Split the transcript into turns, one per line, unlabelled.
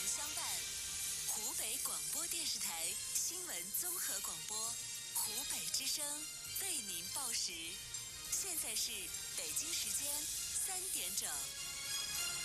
相伴，湖北广播电视台新闻综合广播，湖北之声为您报时。现在是北京时间3点整。